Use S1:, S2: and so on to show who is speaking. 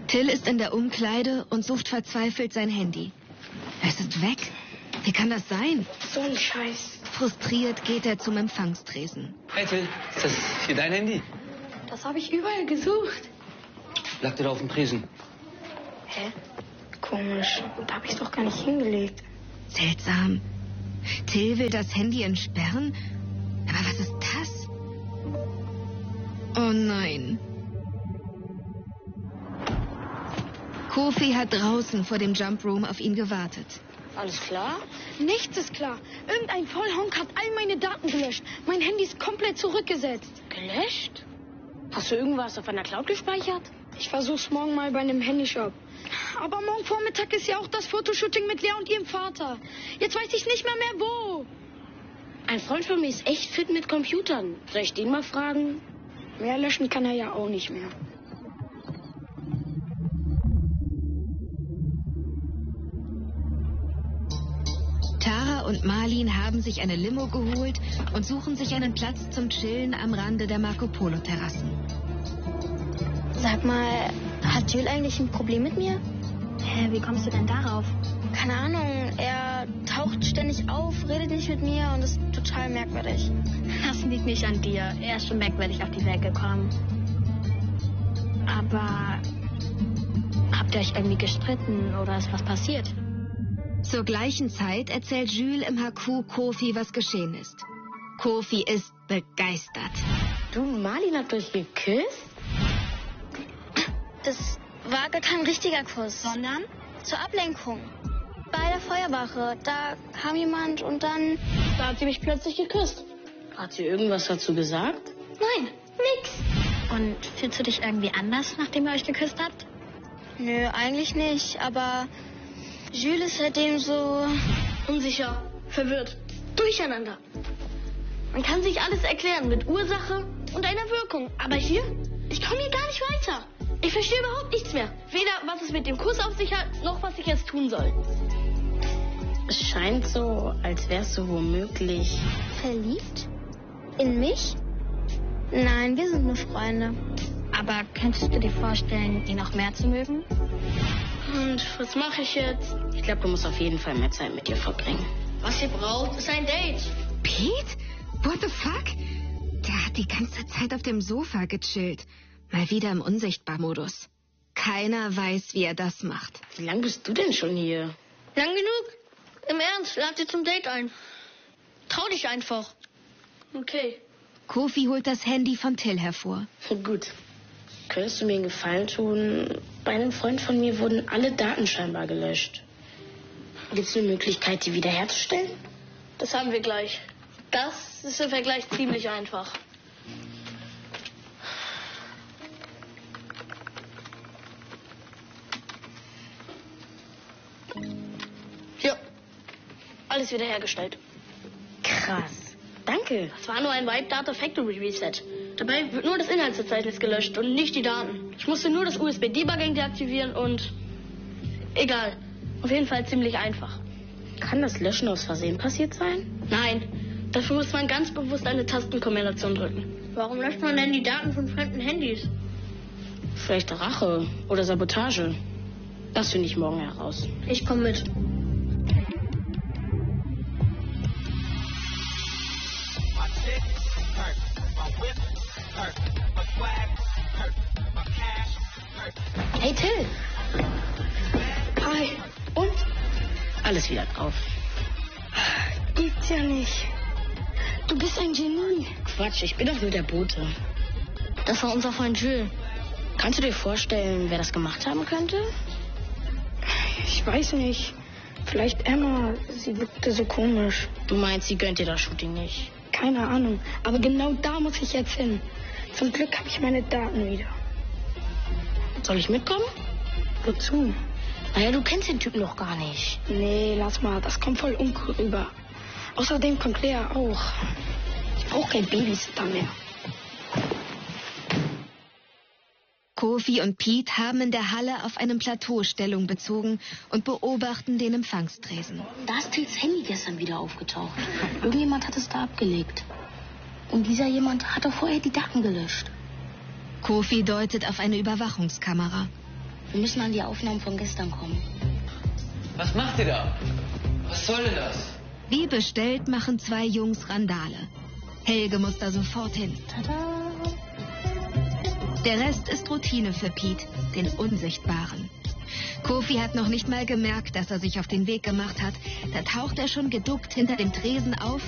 S1: Till ist in der Umkleide und sucht verzweifelt sein Handy. Es ist weg. Wie kann das sein?
S2: So ein Scheiß.
S1: Frustriert geht er zum Empfangstresen.
S3: Hey Till, ist das hier dein Handy?
S2: Das habe ich überall gesucht.
S3: Lag dir da auf dem Tresen?
S2: Hä? Komisch. Da habe ich doch gar nicht hingelegt.
S1: Seltsam. Till will das Handy entsperren? Aber was ist das? Oh nein. Kofi hat draußen vor dem Jump Room auf ihn gewartet.
S2: Alles klar? Nichts ist klar. Irgendein Vollhonk hat all meine Daten gelöscht. Mein Handy ist komplett zurückgesetzt.
S4: Gelöscht? Hast du irgendwas auf einer Cloud gespeichert?
S2: Ich versuch's morgen mal bei einem Handyshop. Aber morgen Vormittag ist ja auch das Fotoshooting mit Lea und ihrem Vater. Jetzt weiß ich nicht mehr wo.
S4: Ein Freund von mir ist echt fit mit Computern. Soll ich den mal fragen?
S2: Mehr löschen kann er ja auch nicht mehr.
S1: Tara und Marlin haben sich eine Limo geholt und suchen sich einen Platz zum Chillen am Rande der Marco-Polo-Terrassen.
S5: Sag mal, hat Jules eigentlich ein Problem mit mir?
S6: Hä, wie kommst du denn darauf?
S5: Keine Ahnung, er taucht ständig auf, redet nicht mit mir und ist total merkwürdig.
S6: Das liegt nicht an dir. Er ist schon merkwürdig auf die Welt gekommen. Aber habt ihr euch irgendwie gestritten oder ist was passiert?
S1: Zur gleichen Zeit erzählt Jules im HQ Kofi, was geschehen ist. Kofi ist begeistert.
S4: Du und Marlin habt euch geküsst?
S5: Das war gar kein richtiger Kuss.
S6: Sondern?
S5: Zur Ablenkung. Bei der Feuerwache. Da kam jemand und dann...
S4: Da hat sie mich plötzlich geküsst. Hat sie irgendwas dazu gesagt?
S5: Nein, nix.
S6: Und fühlst du dich irgendwie anders, nachdem ihr euch geküsst habt?
S5: Nö, eigentlich nicht. Aber Jules ist seitdem so...
S4: Unsicher, verwirrt, durcheinander. Man kann sich alles erklären mit Ursache und einer Wirkung. Aber hier, ich komme hier gar nicht weiter. Ich verstehe überhaupt nichts mehr. Weder, was es mit dem Kuss auf sich hat, noch was ich jetzt tun soll. Es scheint so, als wärst du womöglich...
S5: Verliebt? In mich? Nein, wir sind nur Freunde.
S6: Aber könntest du dir vorstellen, ihn noch mehr zu mögen?
S4: Und was mache ich jetzt? Ich glaube, du musst auf jeden Fall mehr Zeit mit ihr verbringen. Was ihr braucht, ist ein Date.
S1: Pete? What the fuck? Der hat die ganze Zeit auf dem Sofa gechillt. Mal wieder im Unsichtbar-Modus. Keiner weiß, wie er das macht.
S4: Wie lange bist du denn schon hier?
S5: Lang genug. Im Ernst, lad dir zum Date ein. Trau dich einfach.
S4: Okay.
S1: Kofi holt das Handy von Till hervor.
S4: Gut. Könntest du mir einen Gefallen tun? Bei einem Freund von mir wurden alle Daten scheinbar gelöscht. Gibt es eine Möglichkeit, die wiederherzustellen?
S2: Das haben wir gleich. Das ist im Vergleich ziemlich einfach. Ja, alles wiederhergestellt.
S4: Krass. Danke.
S2: Das war nur ein Wipe Data Factory Reset. Dabei wird nur das Inhaltsverzeichnis gelöscht und nicht die Daten. Ich musste nur das USB-Debugging deaktivieren und... Egal. Auf jeden Fall ziemlich einfach.
S4: Kann das Löschen aus Versehen passiert sein?
S2: Nein. Dafür muss man ganz bewusst eine Tastenkombination drücken.
S5: Warum löscht man denn die Daten von fremden Handys?
S4: Vielleicht Rache oder Sabotage. Das finde ich morgen heraus.
S5: Ich komme mit.
S4: Hey Till.
S2: Hi. Und?
S4: Alles wieder drauf.
S2: Gibt's ja nicht. Du bist ein Genie.
S4: Quatsch, ich bin doch nur der Bote.
S5: Das war unser Freund Jules.
S4: Kannst du dir vorstellen, wer das gemacht haben könnte?
S2: Ich weiß nicht. Vielleicht Emma. Sie wirkte so komisch.
S4: Du meinst, sie gönnt dir das Shooting nicht?
S2: Keine Ahnung. Aber genau da muss ich jetzt hin. Zum Glück habe ich meine Daten wieder.
S4: Soll ich mitkommen?
S2: Wozu?
S4: Naja, du kennst den Typen noch gar nicht.
S2: Nee, lass mal. Das kommt voll uncool rüber. Außerdem kommt Lea auch. Ich brauche kein Babysitter mehr.
S1: Kofi und Pete haben in der Halle auf einem Plateau Stellung bezogen und beobachten den Empfangstresen.
S4: Da ist Tills Handy gestern wieder aufgetaucht. Irgendjemand hat es da abgelegt. Und dieser jemand hat doch vorher die Daten gelöscht.
S1: Kofi deutet auf eine Überwachungskamera.
S5: Wir müssen an die Aufnahmen von gestern kommen.
S3: Was macht ihr da? Was soll denn das?
S1: Wie bestellt machen 2 Jungs Randale. Helge muss da sofort hin.
S5: Tada!
S1: Der Rest ist Routine für Pete, den Unsichtbaren. Kofi hat noch nicht mal gemerkt, dass er sich auf den Weg gemacht hat. Da taucht er schon geduckt hinter dem Tresen auf